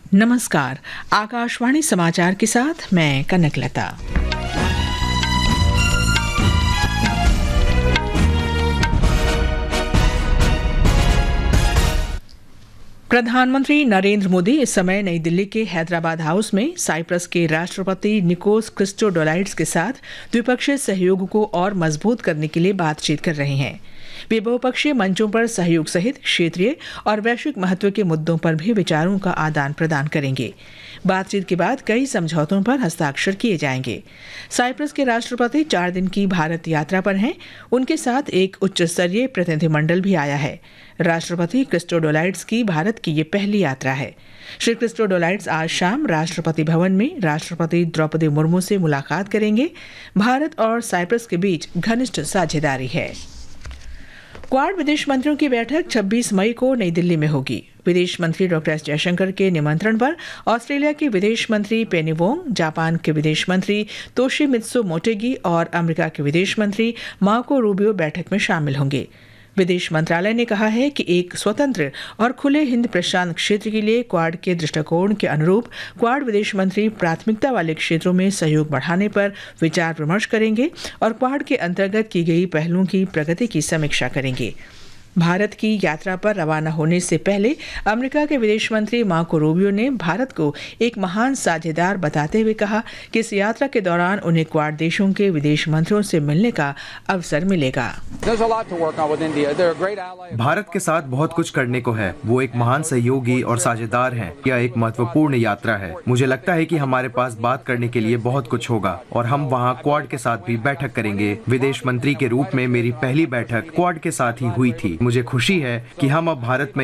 नमस्कार। आकाशवाणी समाचार के साथ मैं कनकलता। प्रधानमंत्री नरेंद्र मोदी इस समय नई दिल्ली के हैदराबाद हाउस में साइप्रस के राष्ट्रपति निकोस क्रिस्टोडोलाइड्स के साथ द्विपक्षीय सहयोग को और मजबूत करने के लिए बातचीत कर रहे हैं। वे बहुपक्षीय मंचों पर सहयोग सहित क्षेत्रीय और वैश्विक महत्व के मुद्दों पर भी विचारों का आदान प्रदान करेंगे। बातचीत के बाद कई समझौतों पर हस्ताक्षर किए जाएंगे। साइप्रस के राष्ट्रपति 4 दिन की भारत यात्रा पर हैं। उनके साथ एक उच्च स्तरीय प्रतिनिधिमंडल भी आया है। राष्ट्रपति क्रिस्टोडोलाइड्स की भारत की ये पहली यात्रा है। श्री क्रिस्टोडोलाइड्स आज शाम राष्ट्रपति भवन में राष्ट्रपति द्रौपदी मुर्मू से मुलाकात करेंगे। भारत और साइप्रस के बीच घनिष्ठ साझेदारी है। क्वाड विदेश मंत्रियों की बैठक 26 मई को नई दिल्ली में होगी। विदेश मंत्री डॉ. एस जयशंकर के निमंत्रण पर ऑस्ट्रेलिया के विदेश मंत्री पेनी वोंग, जापान के विदेश मंत्री तोशिमित्सु मोटेगी और अमेरिका के विदेश मंत्री मार्को रूबियो बैठक में शामिल होंगे। विदेश मंत्रालय ने कहा है कि एक स्वतंत्र और खुले हिंद प्रशांत क्षेत्र के लिए क्वाड के दृष्टिकोण के अनुरूप क्वाड विदेश मंत्री प्राथमिकता वाले क्षेत्रों में सहयोग बढ़ाने पर विचार विमर्श करेंगे और क्वाड के अंतर्गत की गई पहलों की प्रगति की समीक्षा करेंगे। भारत की यात्रा पर रवाना होने से पहले अमेरिका के विदेश मंत्री मार्को रूबियो ने भारत को एक महान साझेदार बताते हुए कहा कि इस यात्रा के दौरान उन्हें क्वाड देशों के विदेश मंत्रियों से मिलने का अवसर मिलेगा। भारत के साथ बहुत कुछ करने को है। वो एक महान सहयोगी और साझेदार हैं। यह एक महत्वपूर्ण यात्रा है। मुझे लगता है कि हमारे पास बात करने के लिए बहुत कुछ होगा और हम वहाँ क्वाड के साथ भी बैठक करेंगे। विदेश मंत्री के रूप में मेरी पहली बैठक क्वाड के साथ ही हुई थी। मुझे खुशी है कि हम अब भारत में